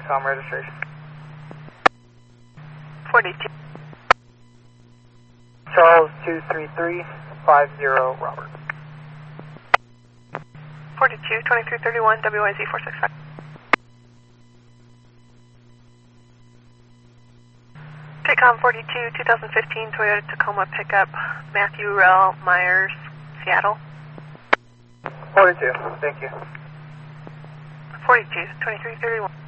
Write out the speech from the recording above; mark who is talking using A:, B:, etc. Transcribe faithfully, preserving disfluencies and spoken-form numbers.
A: Texcom registration.
B: forty-two.
A: Charles two three three five zero Robert.
B: forty-two, twenty-three thirty-one, W Y Z four six five. Texcom forty-two, twenty fifteen Toyota Tacoma pickup, Matthew Rel, Myers, Seattle.
A: forty-two, thank you.
B: forty-two, twenty-three thirty-one.